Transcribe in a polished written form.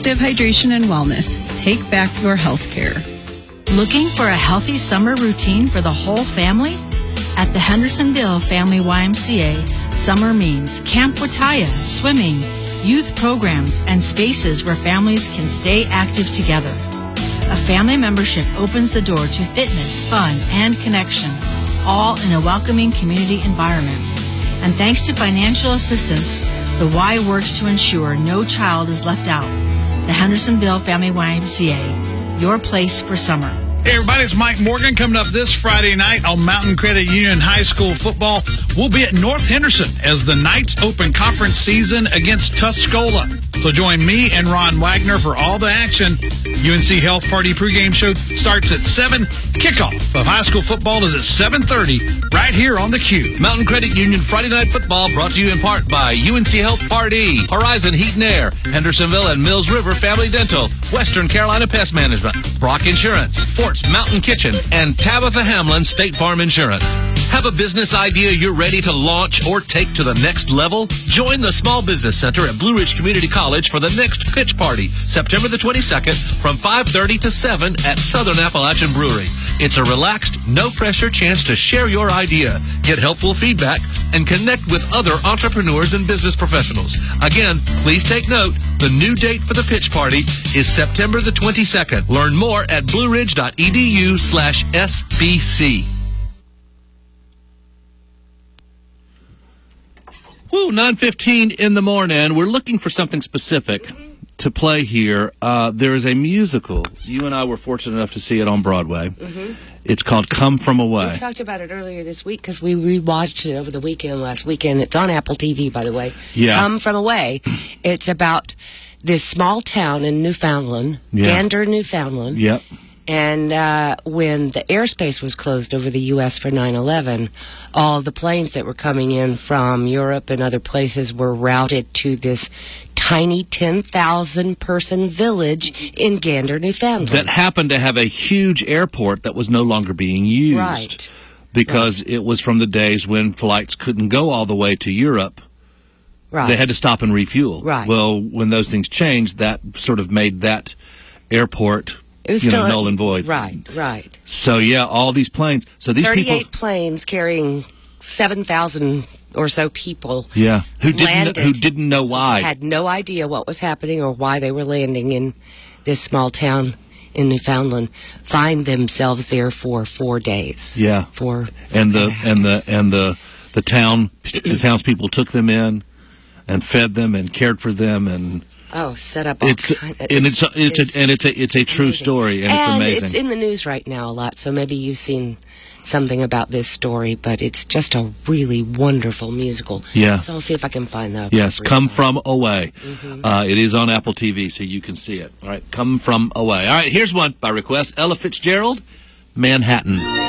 active hydration and wellness. Take back your health care. Looking for a healthy summer routine for the whole family? At the Hendersonville Family YMCA, summer means Camp Wataya, swimming, youth programs, and spaces where families can stay active together. A family membership opens the door to fitness, fun, and connection, all in a welcoming community environment. And thanks to financial assistance, the Y works to ensure no child is left out. The Hendersonville Family YMCA, your place for summer. Hey everybody, it's Mike Morgan. Coming up this Friday night on Mountain Credit Union High School football, we'll be at North Henderson as the Knights open conference season against Tuscola. So join me and Ron Wagner for all the action. UNC Health Party pregame show starts at 7. Kickoff of high school football is at 7:30 right here on the Q. Mountain Credit Union Friday Night Football brought to you in part by UNC Health Party, Horizon Heat and Air, Hendersonville and Mills River Family Dental, Western Carolina Pest Management, Brock Insurance, Fort's Mountain Kitchen, and Tabitha Hamlin State Farm Insurance. Have a business idea you're ready to launch or take to the next level? Join the Small Business Center at Blue Ridge Community College for the next pitch party, September the 22nd from 5:30 to 7 at Southern Appalachian Brewery. It's a relaxed, no-pressure chance to share your idea, get helpful feedback, and connect with other entrepreneurs and business professionals. Again, please take note, the new date for the pitch party is September the 22nd. Learn more at blueridge.edu/SBC. Woo, 9:15 in the morning. We're looking for something specific to play here. There is a musical. You and I were fortunate enough to see it on Broadway. Mm-hmm. It's called Come From Away. We talked about it earlier this week because we rewatched it over the weekend last weekend. It's on Apple TV, by the way. Yeah. Come From Away. It's about this small town in Newfoundland, Gander, Newfoundland. Yep. And when the airspace was closed over the U.S. for 9/11, all the planes that were coming in from Europe and other places were routed to this tiny 10,000-person village in Gander, Newfoundland. That happened to have a huge airport that was no longer being used. Right. Because it was from the days when flights couldn't go all the way to Europe. Right. They had to stop and refuel. Right. Well, when those things changed, that sort of made that airport... It was still null and void. Right. So, yeah, all these planes. So these 38 planes carrying 7,000 or so people. Yeah. Who landed, didn't know why. Had no idea what was happening or why they were landing in this small town in Newfoundland. Find themselves there for 4 days. Yeah. The townspeople took them in and fed them and cared for them and. Set up. It's a true story, and it's amazing. It's in the news right now a lot, so maybe you've seen something about this story. But it's just a really wonderful musical. Yeah. So I'll see if I can find that. Yes, Come From Away. Mm-hmm. It is on Apple TV, so you can see it. All right, Come From Away. All right, here's one by request. Ella Fitzgerald, Manhattan.